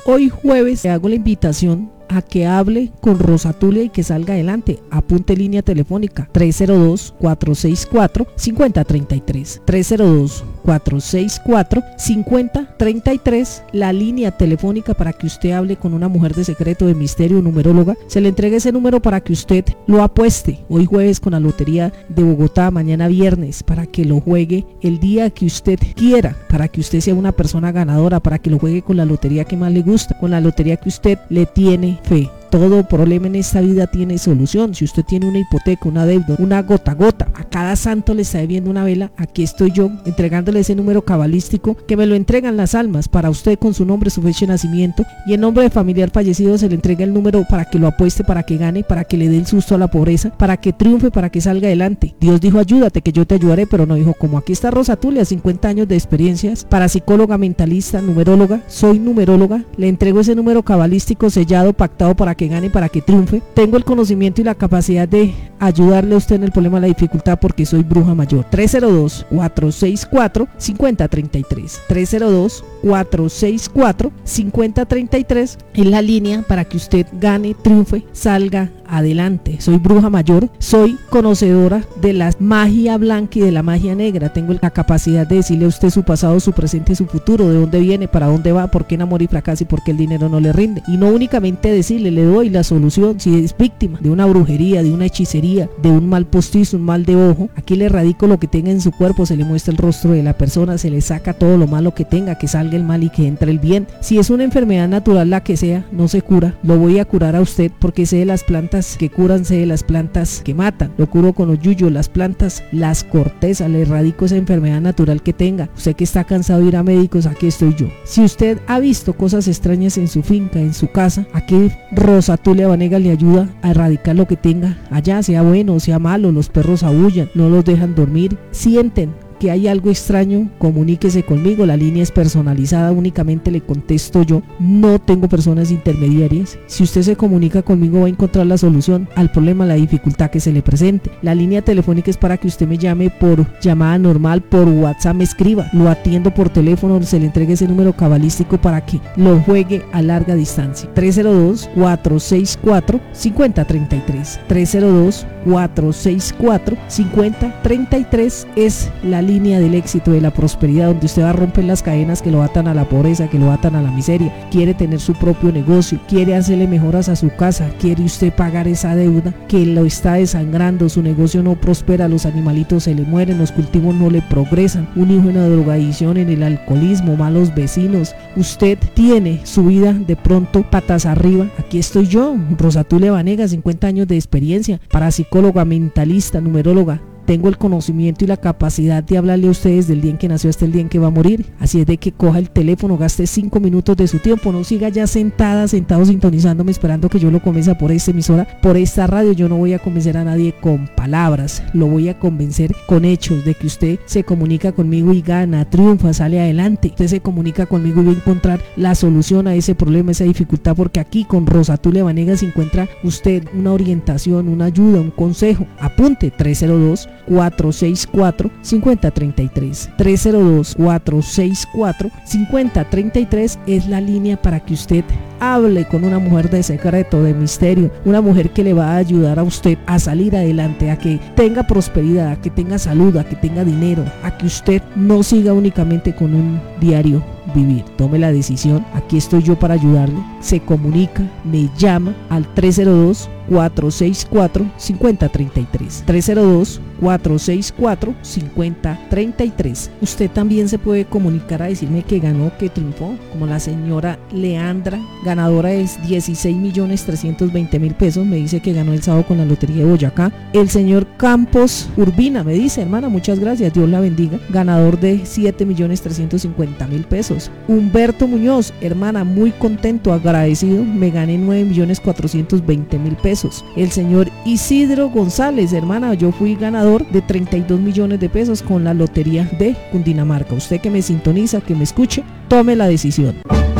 Hoy jueves le hago la invitación a que hable con Rosa Tulia y que salga adelante. Apunte línea telefónica 302-464-5033, 302-464-5033, la línea telefónica para que usted hable con una mujer de secreto, de misterio, numeróloga. Se le entrega ese número para que usted lo apueste hoy jueves con la Lotería de Bogotá, mañana viernes, para que lo juegue el día que usted quiera, para que usted sea una persona ganadora, para que lo juegue con la lotería que más le gusta, con la lotería que usted le tiene fe. Todo problema en esta vida tiene solución. Si usted tiene una hipoteca, una deuda, una gota a gota, a cada santo le está debiendo una vela, aquí estoy yo entregándole ese número cabalístico que me lo entregan las almas para usted con su nombre, su fecha de nacimiento, y en nombre de familiar fallecido se le entrega el número para que lo apueste, para que gane, para que le dé el susto a la pobreza, para que triunfe, para que salga adelante. Dios dijo ayúdate que yo te ayudaré, pero no dijo como. Aquí está Rosa Tulia, 50 años de experiencias, parapsicóloga, mentalista, numeróloga. Soy numeróloga, le entrego ese número cabalístico sellado, pactado para que gane, para que triunfe. Tengo el conocimiento y la capacidad de ayudarle a usted en el problema de la dificultad porque soy bruja mayor. 302-464-5033, 302-464-5033 es la línea para que usted gane, triunfe, salga adelante. Soy bruja mayor, soy conocedora de la magia blanca y de la magia negra. Tengo la capacidad de decirle a usted su pasado, su presente y su futuro, de dónde viene, para dónde va, por qué enamora y fracasa y por qué el dinero no le rinde. Y no únicamente decirle, le doy la solución si es víctima de una brujería, de una hechicería, de un mal postizo, un mal de ojo. Aquí le radico lo que tenga en su cuerpo, se le muestra el rostro de la persona, se le saca todo lo malo que tenga, que salga el mal y que entre el bien. Si es una enfermedad natural, la que sea, no se cura, lo voy a curar a usted porque sé de las plantas que curan, sé de las plantas que matan. Lo curo con los yuyos, las plantas, las cortezas, le erradico esa enfermedad natural que tenga. Usted que está cansado de ir a médicos, aquí estoy yo. Si usted ha visto cosas extrañas en su finca, en su casa, aquí Rosa Tulia Vanegas le ayuda a erradicar lo que tenga allá, sea bueno o sea malo. Los perros aúllan, no los dejan dormir, sienten que hay algo extraño, comuníquese conmigo, la línea es personalizada, únicamente le contesto yo, no tengo personas intermediarias. Si usted se comunica conmigo va a encontrar la solución al problema, la dificultad que se le presente. La línea telefónica es para que usted me llame por llamada normal, por WhatsApp me escriba, lo atiendo por teléfono, se le entregue ese número cabalístico para que lo juegue a larga distancia. 302-464-5033, 302-464-5033 es la línea del éxito, de la prosperidad, donde usted va a romper las cadenas que lo atan a la pobreza, que lo atan a la miseria. Quiere tener su propio negocio, quiere hacerle mejoras a su casa, quiere usted pagar esa deuda que lo está desangrando, su negocio no prospera, los animalitos se le mueren, los cultivos no le progresan, un hijo en la drogadicción, en el alcoholismo, malos vecinos. Usted tiene su vida de pronto patas arriba. Aquí estoy yo, Rosa Tulia Vanegas, 50 años de experiencia, parapsicóloga, mentalista, numeróloga. Tengo el conocimiento y la capacidad de hablarle a ustedes del día en que nació hasta el día en que va a morir. Así es de que coja el teléfono, gaste 5 minutos de su tiempo, no siga ya sentado sintonizándome esperando que yo lo convenza por esta emisora, por esta radio. Yo no voy a convencer a nadie con palabras, lo voy a convencer con hechos, de que usted se comunica conmigo y gana, triunfa, sale adelante. Usted se comunica conmigo y va a encontrar la solución a ese problema, esa dificultad, porque aquí con Rosa Tulia Vanegas encuentra usted una orientación, una ayuda, un consejo. Apunte: 302-464-5033, 302-464-5033 es la línea para que usted hable con una mujer de secreto, de misterio, una mujer que le va a ayudar a usted a salir adelante, a que tenga prosperidad, a que tenga salud, a que tenga dinero, a que usted no siga únicamente con un diario vivir. Tome la decisión, aquí estoy yo para ayudarle. Se comunica, me llama al 302-464-5033, 302-464-5033. Usted también se puede comunicar a decirme que ganó, que triunfó, como la señora Leandra, ganadora es 16.320.000 pesos, me dice que ganó el sábado con la Lotería de Boyacá. El señor Campos Urbina me dice: hermana, muchas gracias, Dios la bendiga, ganador de 7.350.000 pesos. Humberto Muñoz: hermana, muy contento, agradecido, me gané 9.420.000 pesos. El señor Isidro González: hermana, yo fui ganador de 32 millones de pesos con la Lotería de Cundinamarca. Usted que me sintoniza, que me escuche, tome la decisión.